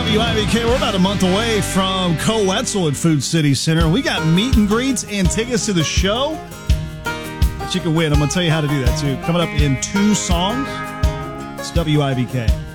WIBK. We're about a month away from Co-Wetzel at Food City Center. We got meet and greets and tickets to the show that you can win. I'm going to tell you how to do that, too. Coming up in 2 songs. It's WIBK.